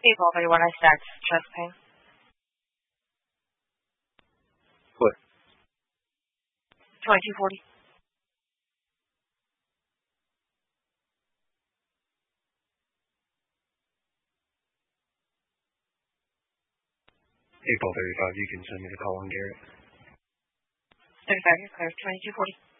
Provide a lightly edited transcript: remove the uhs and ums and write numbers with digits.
April 31, I stacked chest pain. What? 2240. April 35, you can send me the call on Garrett. 35, you're clear. 2240.